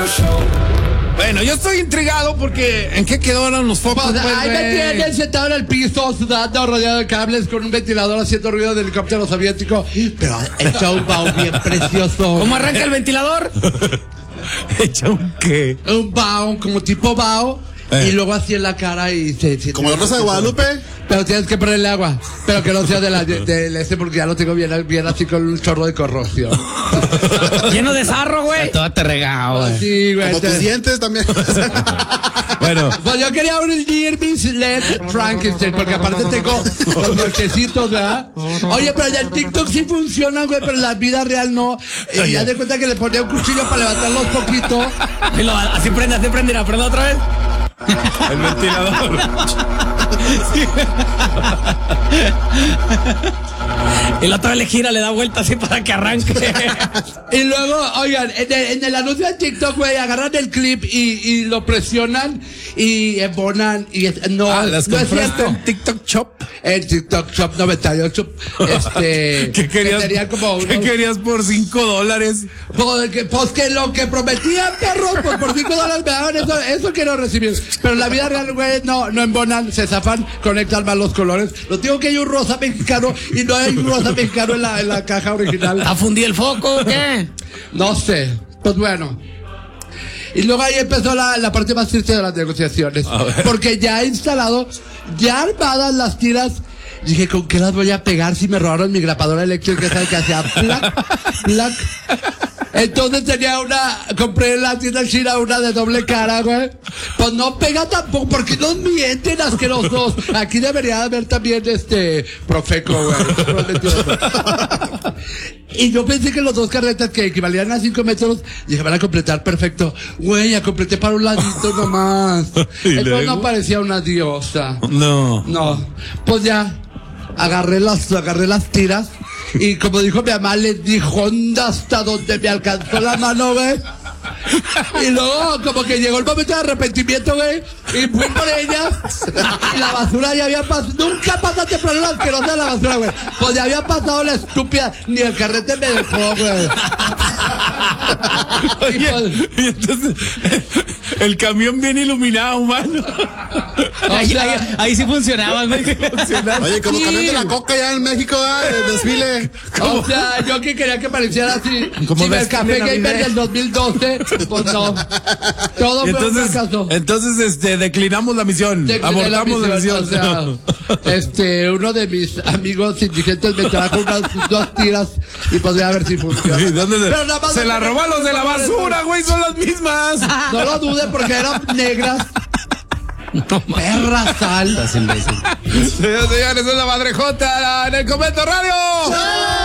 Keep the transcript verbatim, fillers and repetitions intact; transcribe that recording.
Bueno, yo estoy intrigado porque ¿en qué quedaron los focos? Pues, Pues, ahí me güey? tienen sentado en el piso, sudando, rodeado de cables, con un ventilador haciendo ruido de helicóptero soviético. Pero echa un bao bien precioso. ¿Cómo arranca el ventilador? ¿Echa un qué? Un bao, como tipo bao. Eh. Y luego así en la cara y se... se Como la Rosa de Guadalupe. Pero tienes que ponerle agua. Pero que no sea de la de, de ese, porque ya lo tengo bien, bien así con un chorro de corrosión. Lleno de sarro, güey. Todo aterregado, güey. Sí, güey. Como tus te- dientes también. Bueno, Pues yo quería unir mis L E D Frankenstein, porque aparte tengo los nochecitos, ¿verdad? Oye, pero ya en TikTok sí funciona, güey, pero en la vida real no. Y ya de cuenta que le ponía un cuchillo para levantarlos poquito. Y lo- así prende, así prende, ¿la prende otra vez? el ventilador. Y la otra vez le gira, le da vuelta así para que arranque. Y luego, oigan, en el, en el anuncio de TikTok, güey, agarran el clip y, y lo presionan y embonan. Y es- no, Ah, las no es compraste cierto. en TikTok Shop. En TikTok Shop noventa y ocho. Este. ¿Qué querías, que sería como ¿qué unos- querías por cinco dólares? Pues que, pues que lo que prometían, perros, pues por cinco dólares me daban eso, eso quiero recibir. Pero en la vida real, güey, no, no embonan, se zafan, conectan mal los colores. Lo digo que hay un rosa mexicano y no hay un rosa mexicano en la, en la caja original. ¿A fundir el foco o qué? No sé, pues bueno. Y luego ahí empezó la, la parte más triste de las negociaciones. Porque ya he instalado, ya armadas las tiras. Dije, ¿con qué las voy a pegar si me robaron mi grapadora eléctrica? ¿Sabes que hacía plac, plac? Entonces tenía una, compré en la tienda china una de doble cara, güey. Pues no pega tampoco, porque nos mienten asquerosos. Aquí debería haber también este Profeco, güey. Y yo pensé que los dos carretas que equivalían a cinco metros, dije, van a completar perfecto. Güey, ya completé para un ladito nomás. ¿Y Entonces luego? no parecía una diosa. No. No, pues ya, agarré las, agarré las tiras y como dijo mi mamá, le di honda hasta donde me alcanzó la mano, güey. Y luego como que llegó el momento de arrepentimiento, güey, y fui por ella y la basura ya había pasado. Nunca pasa temprano la asquerosa de la basura, güey. Pues ya había pasado la estúpida, ni el carrete me dejó, güey. Y Oye, pues, y entonces, el camión bien iluminado, mano. Ahí, ahí- ahí sí funcionaba, güey. Oye, como Sí. camión de la coca ya en México, ¿verdad? El desfile. O sea, yo que quería que pareciera así. Como Si el desfile café gamer navideño. del dos mil doce, pues no. Todo Y fue un entonces, fracaso. entonces, este, declinamos la misión. Decliné Abortamos la misión. o sea, este, uno de mis amigos indigentes me trajo unas dos tiras y podría ver si funciona. ¿Y dónde se, Pero nada más se no la tenemos roban los de la colores, basura, güey? Son las mismas. No lo dude porque eran negras. Perra sal. Señores, señores, es la Madrejota en el Comento Radio.